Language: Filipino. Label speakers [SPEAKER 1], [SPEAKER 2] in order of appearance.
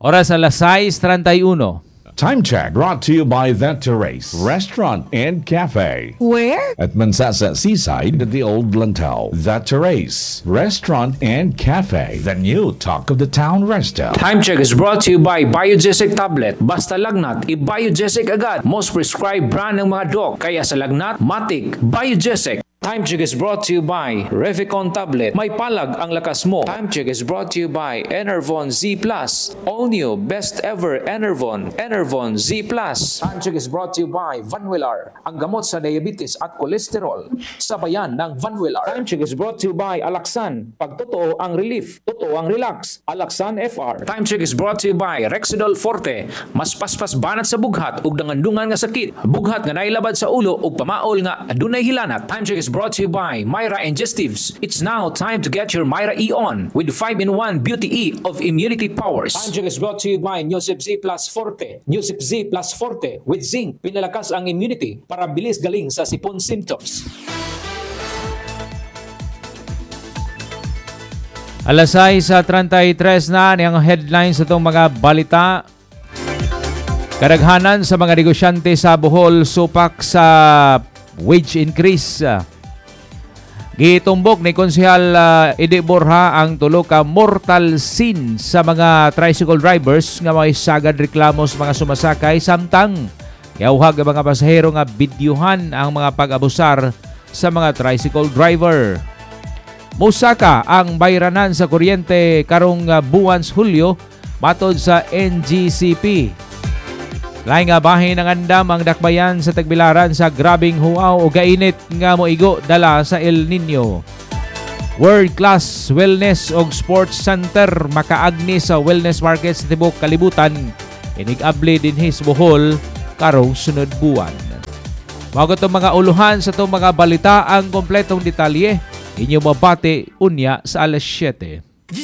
[SPEAKER 1] Oras alas 6:31.
[SPEAKER 2] Time check brought to you by The Terrace Restaurant and Cafe.
[SPEAKER 3] Where?
[SPEAKER 2] At Mansasa Seaside at the Old Lantau. The Terrace Restaurant and Cafe. The new talk of the town resto.
[SPEAKER 4] Time check is brought to you by Biogesic Tablet. Basta lagnat, i-Biogesic agad. Most prescribed brand ng mga doc. Kaya sa lagnat, matik, Biogesic. Time check is brought to you by Revicon Tablet. May palag ang lakas mo. Time check is brought to you by Enervon Z+. All new, best ever Enervon. Enervon Z+. Time check is brought to you by Vanwillar. Ang gamot sa diabetes at kolesterol. Sabayan ng Vanwillar. Time check is brought to you by Alaxan. Pag totoo ang relief, totoo ang relax. Alaxan FR. Time check is brought to you by Rexidol Forte. Mas paspas banat sa bughat ug dangandungan nga sakit. Bughat nga nailabad sa ulo ug pamaol nga adunay hilanat. Time check is brought to you by Myra Ingestives. It's now time to get your Myra E on with 5-in-1 Beauty E of immunity powers. Time check is brought to you by Newsip Z Plus Forte. Newsip Z Plus Forte with zinc. Pinalakas ang immunity para bilis galing sa sipon symptoms.
[SPEAKER 1] Alas 6:33 na ang headlines sa itong mga balita. Kadaghanan sa mga negosyante sa Bohol supak sa wage increase. Gitumbok ni Konsehal Edi Borja ang tulo ka mortal sin sa mga tricycle drivers nga may sagad reklamos mga sumasakay samtang yauhag ang mga pasahero nga bidyuhan ang mga pag-abusar sa mga tricycle driver. Musaka ang bayranan sa kuryente karong buwan sa Hulyo matod sa NGCP. Laing nga bahin ng andam ang dakbayan sa Tagbilaran sa grabing huaw o gainit nga moigo dala sa El Nino. World Class Wellness og Sports Center makaagni sa wellness market sa tibok kalibutan. Inig-abli din his Bohol karong sunod buwan. Mga itong mga uluhan sa itong mga balita ang kompletong detalye. Inyo mabati unya sa alas 7.